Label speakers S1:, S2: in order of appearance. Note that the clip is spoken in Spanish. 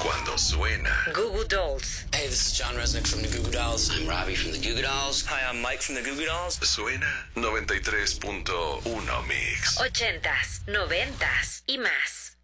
S1: Cuando suena
S2: Goo Goo Dolls.
S3: Hey, this is John Resnick from the Goo Goo Dolls.
S4: I'm Robbie from the Goo Goo Dolls.
S5: Hi, I'm Mike from the Goo Goo Dolls.
S1: suena 93.1 Mix.
S2: 80s, 90s y más.